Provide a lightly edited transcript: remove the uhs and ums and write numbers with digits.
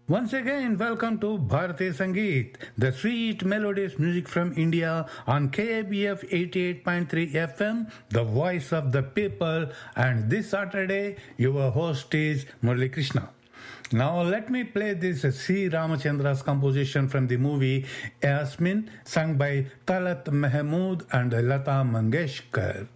Once again, welcome to Bharati Sangeet, the sweet melodious music from India on KABF 88.3 FM, the voice of the people. And this Saturday, your host is Murali Krishna. Now, let me play this C. Ramachandra's composition from the movie Yasmin, sung by Talat Mahmood and Lata Mangeshkar.